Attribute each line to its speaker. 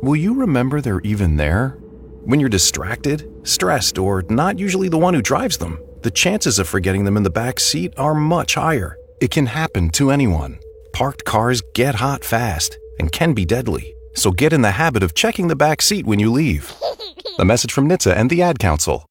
Speaker 1: will you remember they're even there? When you're distracted, stressed, or not usually the one who drives them, the chances of forgetting them in the back seat are much higher. It can happen to anyone. Parked cars get hot fast and can be deadly, so get in the habit of checking the back seat when you leave. A message from NHTSA and the Ad Council.